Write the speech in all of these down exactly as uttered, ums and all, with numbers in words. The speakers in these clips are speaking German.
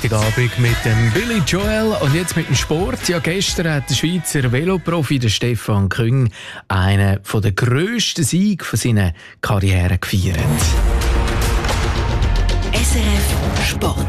Freitagabend mit dem Billy Joel und jetzt mit dem Sport. Ja, gestern hat der Schweizer Veloprofi der Stefan Küng einen von der grössten Sieg von seiner Karriere gefeiert. S R F Sport.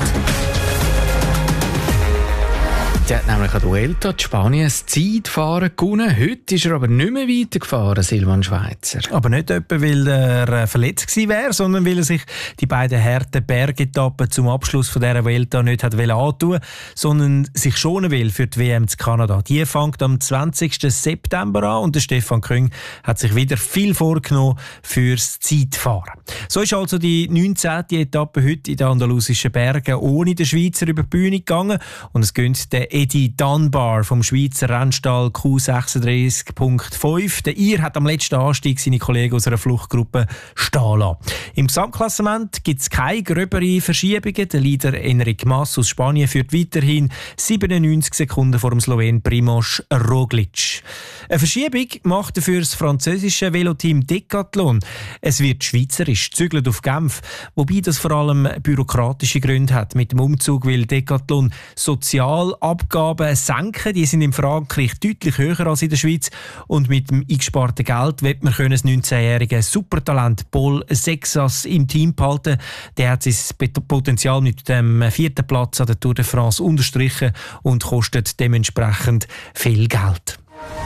Der hat nämlich an der Vuelta in Spanien das Zeitfahren gewonnen. Heute ist er aber nicht mehr weitergefahren, Silvan Schweizer. Aber nicht etwa, weil er verletzt gewesen wäre, sondern weil er sich die beiden harten Bergetappen zum Abschluss von dieser Vuelta nicht hat antun, sondern sich schonen will für die W M in Kanada. Die fängt am zwanzigsten September an und der Stefan Küng hat sich wieder viel vorgenommen fürs Zeitfahren. So ist also die neunzehnte Etappe heute in den andalusischen Bergen ohne den Schweizer über die Bühne gegangen und es gönnt der Eddie Dunbar vom Schweizer Rennstall Q sechsunddreißig Punkt fünf. Der Ir hat am letzten Anstieg seine Kollegen aus einer Fluchtgruppe stehen lassen. Im Gesamtklassement gibt es keine gröbere Verschiebungen. Der Leader Enric Mas aus Spanien führt weiterhin siebenundneunzig Sekunden vor dem Slowen Primož Roglič. Eine Verschiebung macht dafür das französische Veloteam Decathlon. Es wird schweizerisch, zügelt auf Genf, wobei das vor allem bürokratische Gründe hat. Mit dem Umzug will Decathlon Sozialabgaben senken. Die sind in Frankreich deutlich höher als in der Schweiz. Und mit dem eingesparten Geld wird man das neunzehnjährige Supertalent Paul Sexas im Team behalten. Der hat sein Potenzial mit dem vierten Platz an der Tour de France unterstrichen und kostet dementsprechend viel Geld.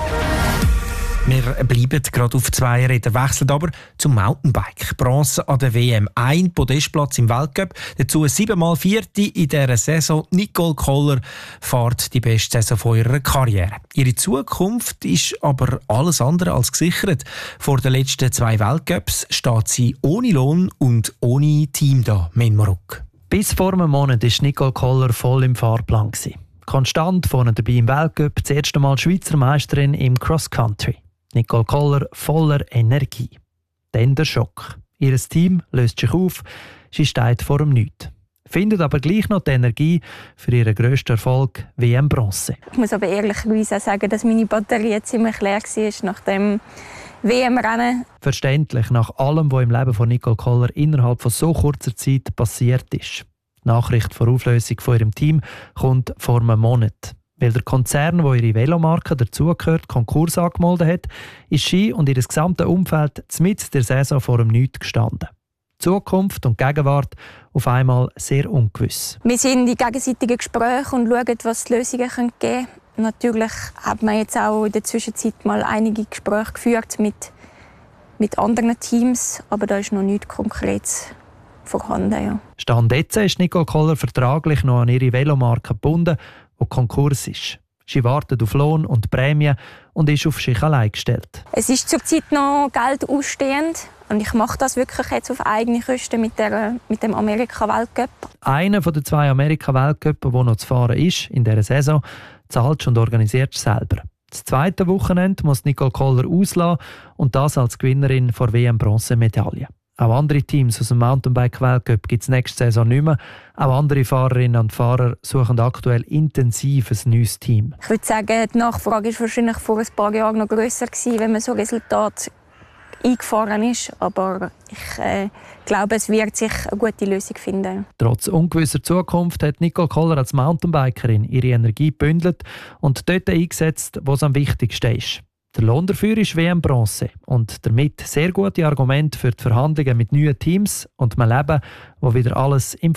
Wir bleiben gerade auf zwei Rädern, wechseln aber zum Mountainbike. Bronze an der W M, ein Podestplatz im Weltcup, dazu siebenmal Vierte in dieser Saison. Nicole Koller fährt die beste Saison von ihrer Karriere. Ihre Zukunft ist aber alles andere als gesichert. Vor den letzten zwei Weltcups steht sie ohne Lohn und ohne Team da, Menmarok. Bis vor einem Monat war Nicole Koller voll im Fahrplan. Konstant vorne dabei im Weltcup, das erste Mal Schweizer Meisterin im Cross-Country. Nicole Koller voller Energie. Dann der Schock. Ihr Team löst sich auf, sie steht vor dem Nichts. Findet aber gleich noch die Energie für ihren grössten Erfolg, W M Bronze. Ich muss aber ehrlicherweise auch sagen, dass meine Batterie ziemlich leer war nach dem W M-Rennen. Verständlich, nach allem, was im Leben von Nicole Koller innerhalb von so kurzer Zeit passiert ist. Die Nachricht von Auflösung von ihrem Team kommt vor einem Monat. Weil der Konzern, der ihre Velomarke dazugehört, Konkurs angemeldet hat, ist sie und ihr gesamtes Umfeld mitten der Saison vor dem Nichts gestanden. Zukunft und Gegenwart auf einmal sehr ungewiss. Wir sind in gegenseitigen Gesprächen und schauen, was die Lösungen geben können. Natürlich hat man jetzt auch in der Zwischenzeit mal einige Gespräche geführt mit, mit anderen Teams, aber da ist noch nichts Konkretes vorhanden. Ja. Stand jetzt ist Nicole Koller vertraglich noch an ihre Velomarke gebunden, die Konkurs ist. Sie wartet auf Lohn und Prämie und ist auf sich allein gestellt. Es ist zurzeit noch Geld ausstehend und ich mache das wirklich jetzt auf eigene Kosten mit, der, mit dem Amerika-Weltcup. Einer von den zwei Amerika-Weltcupen, der noch zu fahren ist in dieser Saison, zahlt und organisiert selber. Das zweite Wochenende muss Nicole Koller auslassen und das als Gewinnerin der W M-Bronzemedaille. Auch andere Teams aus dem Mountainbike-Weltcup gibt es nächste Saison nicht mehr. Auch andere Fahrerinnen und Fahrer suchen aktuell intensiv ein neues Team. Ich würde sagen, die Nachfrage war wahrscheinlich vor ein paar Jahren noch grösser gewesen, wenn man so Resultat eingefahren ist. Aber ich äh, glaube, es wird sich eine gute Lösung finden. Trotz ungewisser Zukunft hat Nicole Koller als Mountainbikerin ihre Energie gebündelt und dort eingesetzt, wo es am wichtigsten ist. Der Lohn dafür ist W M Bronze und damit sehr gute Argumente für die Verhandlungen mit neuen Teams und einem Leben, wo wieder alles im